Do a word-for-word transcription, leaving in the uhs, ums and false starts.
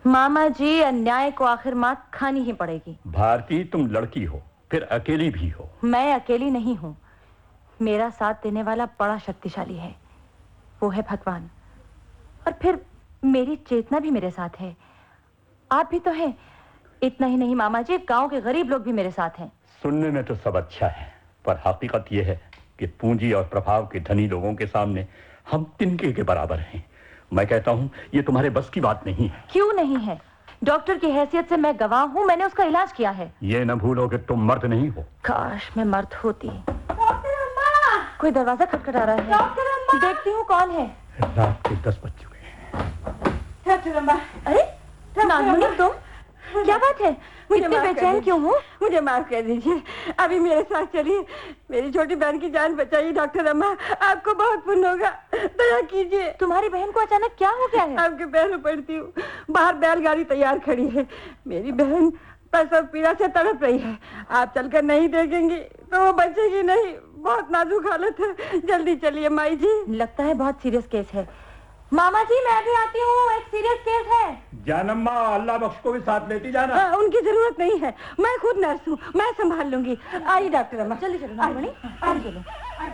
मामा जी, अन्याय को आखिर मात खानी ही पड़ेगी। भारती, तुम लड़की हो, फिर अकेली भी हो। मैं अकेली नहीं हूँ, मेरा साथ देने वाला बड़ा शक्तिशाली है, वो है भगवान। और फिर मेरी चेतना भी मेरे साथ है, आप भी तो हैं। इतना ही नहीं मामा जी, गांव के गरीब लोग भी मेरे साथ हैं। सुनने में तो सब अच्छा है, पर हकीकत यह है कि पूंजी और प्रभाव के धनी लोगों के सामने हम तिनके के बराबर हैं। मैं कहता हूं, ये तुम्हारे बस की बात नहीं है। क्यों नहीं है? डॉक्टर की हैसियत से मैं गवाह हूं, मैंने उसका इलाज किया है। ये न भूलो कि तुम मर्द नहीं हो। काश मैं मर्द होती। डॉक्टर अम्मा! कोई दरवाजा खटखटा रहा है। डॉक्टर अम्मा! देखती हूँ कौन है। रात के दस बज चुके हैं। डॉक्टर अम्मा! अरे नागमणि, तुम? क्या बात है, इतने बेचैन क्यों हो? मुझे माफ कर दीजिए, अभी मेरे साथ चलिए, मेरी छोटी बहन की जान बचाइए। डॉक्टर अम्मा, आपको बहुत पुण्य होगा, दया कीजिए। तुम्हारी बहन को अचानक क्या हो गया है? आपके पैरों पड़ती हूँ, बाहर बैलगाड़ी तैयार खड़ी है, मेरी बहन प्रसव पीड़ा से तड़प रही है। आप चलकर नहीं देखेंगी तो वो बचेगी नहीं, बहुत नाजुक हालत है। जल्दी चलिए माई जी। लगता है बहुत सीरियस केस है। मामा जी, मैं भी आती हूँ, एक सीरियस केस है। जानम्मा, अल्लाह बख्श को भी साथ लेती जाना। आ, उनकी जरूरत नहीं है, मैं खुद नर्स हूँ, मैं संभाल लूंगी। आइए डॉक्टर अम्मा। चलिए चलो नागमणि, चलो।